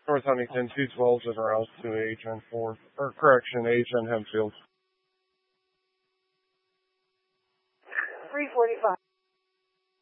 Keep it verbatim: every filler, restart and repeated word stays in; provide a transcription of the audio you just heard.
North Huntington, two twelves is aroused to H N four, or correction, H N Hempfield. three forty-five.